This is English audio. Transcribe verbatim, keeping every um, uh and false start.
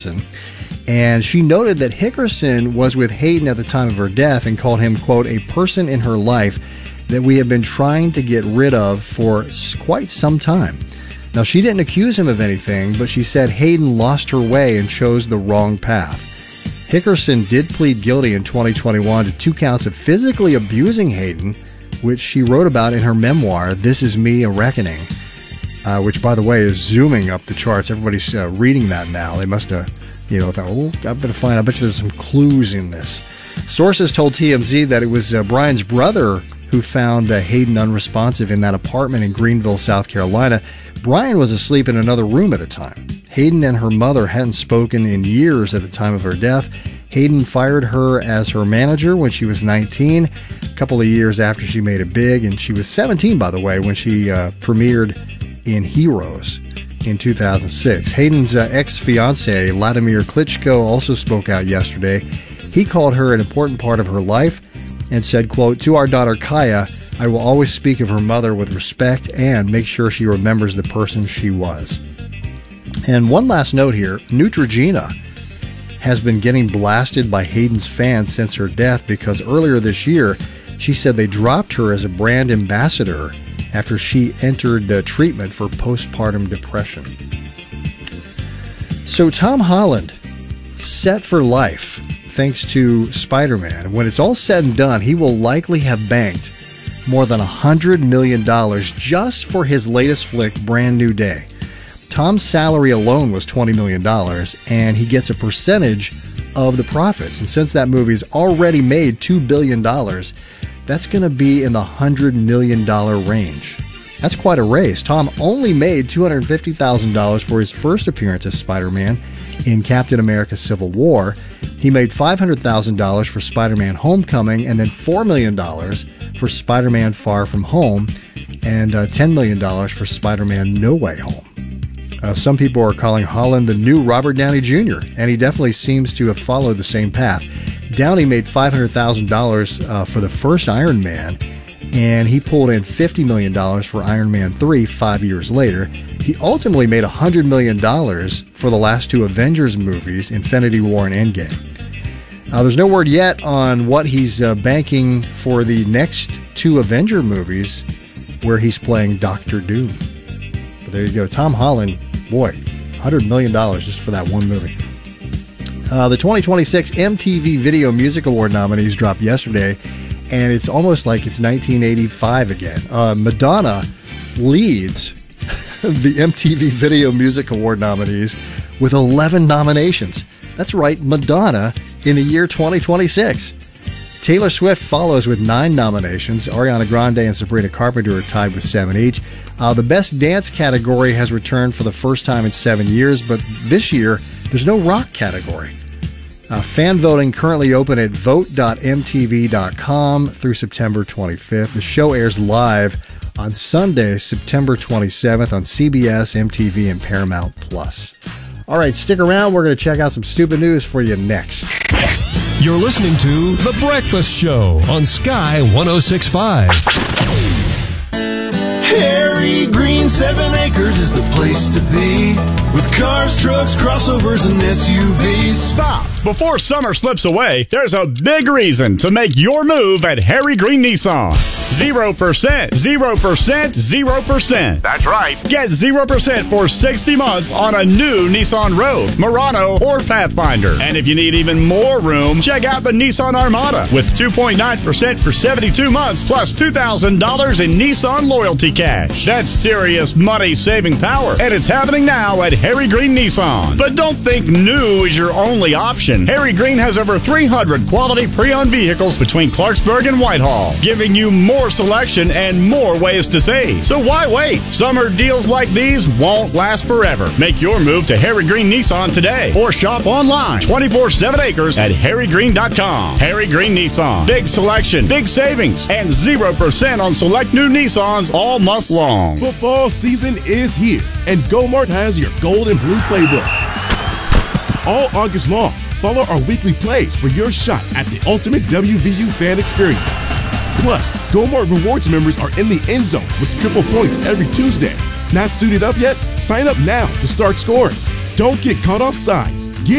And she noted that Hickerson was with Hayden at the time of her death and called him, quote, a person in her life that we have been trying to get rid of for quite some time. Now, she didn't accuse him of anything, but she said Hayden lost her way and chose the wrong path. Hickerson did plead guilty in twenty twenty-one to two counts of physically abusing Hayden, which she wrote about in her memoir, This Is Me, A Reckoning, uh, which, by the way, is zooming up the charts. Everybody's uh, reading that now. They must have, you know, thought, oh, I better find, I bet you there's some clues in this. Sources told T M Z that it was uh, Brian's brother who found uh, Hayden unresponsive in that apartment in Greenville, South Carolina. Brian was asleep in another room at the time. Hayden and her mother hadn't spoken in years at the time of her death. Hayden fired her as her manager when she was nineteen, a couple of years after she made it big, and she was seventeen, by the way, when she uh, premiered in Heroes in two thousand six. Hayden's uh, ex-fiancé, Vladimir Klitschko, also spoke out yesterday. He called her an important part of her life and said, quote, to our daughter Kaya, I will always speak of her mother with respect and make sure she remembers the person she was. And one last note here, Neutrogena has been getting blasted by Hayden's fans since her death because earlier this year, she said they dropped her as a brand ambassador after she entered uh, treatment for postpartum depression. So Tom Holland, set for life, thanks to Spider-Man. When it's all said and done, he will likely have banked more than one hundred million dollars just for his latest flick, Brand New Day. Tom's salary alone was twenty million dollars, and he gets a percentage of the profits. And since that movie's already made two billion dollars, that's going to be in the one hundred million dollars range. That's quite a raise. Tom only made two hundred fifty thousand dollars for his first appearance as Spider-Man in Captain America Civil War. He made five hundred thousand dollars for Spider-Man Homecoming, and then four million dollars for Spider-Man Far From Home, and uh, ten million dollars for Spider-Man No Way Home. Uh, some people are calling Holland the new Robert Downey Junior, and he definitely seems to have followed the same path. Downey made five hundred thousand dollars uh, for the first Iron Man, and he pulled in fifty million dollars for Iron Man three five years later. He ultimately made one hundred million dollars for the last two Avengers movies, Infinity War and Endgame. Uh, there's no word yet on what he's uh, banking for the next two Avenger movies where he's playing Doctor Doom. But there you go. Tom Holland, boy, one hundred million dollars just for that one movie. Uh, the twenty twenty-six M T V Video Music Award nominees dropped yesterday, and it's almost like it's nineteen eighty-five again. Uh, Madonna leads the M T V Video Music Award nominees with eleven nominations. That's right, Madonna in the year twenty twenty-six. Taylor Swift follows with nine nominations. Ariana Grande and Sabrina Carpenter are tied with seven each. Uh, the Best Dance category has returned for the first time in seven years, but this year there's no rock category. Uh, fan voting currently open at vote dot m t v dot com through September twenty-fifth. The show airs live on Sunday, September twenty-seventh on C B S, M T V, and Paramount Plus. All right, stick around. We're going to check out some stupid news for you next. You're listening to The Breakfast Show on Sky one oh six point five. Harry Green, seven acres is the place to be. With cars, trucks, crossovers, and S U Vs. Stop! Before summer slips away, there's a big reason to make your move at Harry Green Nissan. Zero percent, zero percent, zero percent. That's right. Get zero percent for sixty months on a new Nissan Rogue, Murano, or Pathfinder. And if you need even more room, check out the Nissan Armada with two point nine percent for seventy-two months plus two thousand dollars in Nissan loyalty cash. That's serious money-saving power, and it's happening now at Harry Green Nissan. But don't think new is your only option. Harry Green has over three hundred quality pre-owned vehicles between Clarksburg and Whitehall, giving you more selection and more ways to save. So why wait? Summer deals like these won't last forever. Make your move to Harry Green Nissan today or shop online twenty-four seven acres at harry green dot com. Harry Green Nissan. Big selection, big savings, and zero percent on select new Nissans all month long. Football season is here, and GoMart has your gold and blue playbook. All August long, follow our weekly plays for your shot at the ultimate W V U fan experience. Plus, GoMart Rewards members are in the end zone with triple points every Tuesday. Not suited up yet? Sign up now to start scoring. Don't get caught off sides. Get